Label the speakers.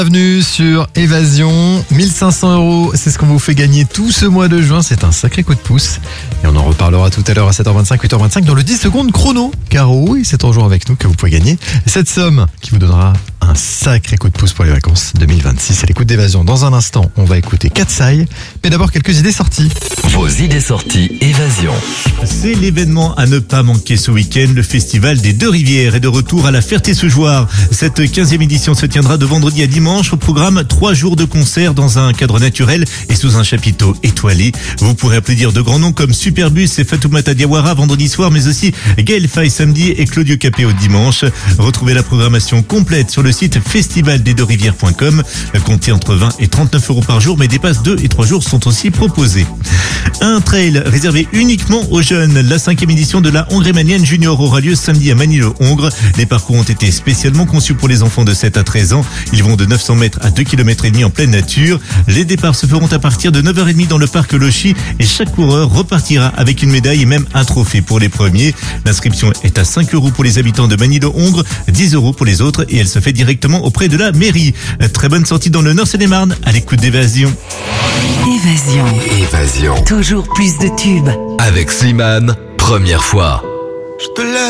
Speaker 1: Bienvenue sur Évasion, 1500 €, c'est ce qu'on vous fait gagner tout ce mois de juin, c'est un sacré coup de pouce. Et on en reparlera tout à l'heure à 7h25, 8h25 dans le 10 secondes chrono. Car oui, c'est toujours avec nous que vous pouvez gagner cette somme qui vous donnera un sacré coup de pouce pour les vacances 2026. C'est l'écoute d'Évasion. Dans un instant, on va écouter Katsai, mais d'abord quelques idées sorties.
Speaker 2: Vos idées sorties Évasion.
Speaker 3: C'est l'événement à ne pas manquer ce week-end. Le festival des Deux Rivières est de retour à la Ferté-Sous-Jouarre. Cette 15e édition se tiendra de vendredi à dimanche. Au programme, 3 jours de concerts dans un cadre naturel et sous un chapiteau étoilé. Vous pourrez applaudir de grands noms comme Superbus et Fatoumata Diawara vendredi soir, mais aussi Gaël Faye samedi et Claudio Capéo dimanche. Retrouvez la programmation complète sur le site festivaldesdeurivières.com. Comptez entre 20 et 39 € par jour, mais des passes 2 et 3 jours sont aussi proposés. Un trail réservé uniquement aux jeunes. La 5e édition de la Hongrémanienne Junior aura lieu samedi à Manille-le-Hongre. Les parcours ont été spécialement conçus pour les enfants de 7 à 13 ans. Ils vont de 900 mètres à 2,5 km en pleine nature. Les départs se feront à partir de 9h30 dans le parc Lochi et chaque coureur repartira avec une médaille et même un trophée pour les premiers. L'inscription est à 5 € pour les habitants de Manille-le-Hongre, 10 € pour les autres et elle se fait directement auprès de la mairie. Très bonne sortie dans le Nord-Seine-et-Marne à l'écoute d'Évasion.
Speaker 2: Évasion.
Speaker 4: Toujours plus de tubes.
Speaker 2: Avec Slimane, première fois.
Speaker 5: Je te laisse.